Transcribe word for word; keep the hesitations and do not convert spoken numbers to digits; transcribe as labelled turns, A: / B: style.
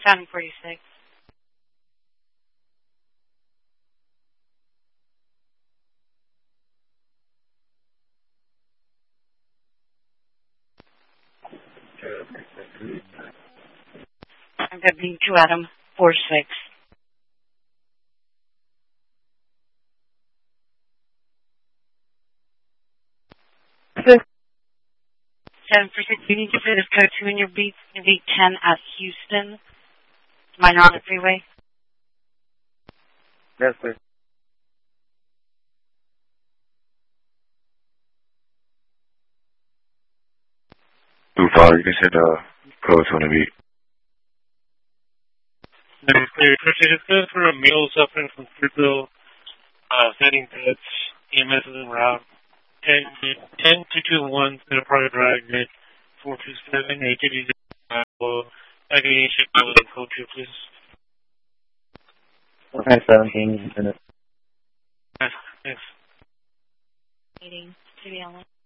A: seven forty-six. I'm W two Adam four six. seven four six, you need to fit this code two in your V ten at Houston. Minor on the freeway.
B: Yes, sir.
C: Two five, you can send uh, code to the beat.
D: That is clear. Appreciate it. Good for a male suffering from Fruitville, uh, setting that E M S is en route. ten two two one, going to private drive, Nick four two seven, eight two zero. I can use your code two, please.
B: Okay, seventeen minutes.
D: Thanks.
A: Meeting to be online.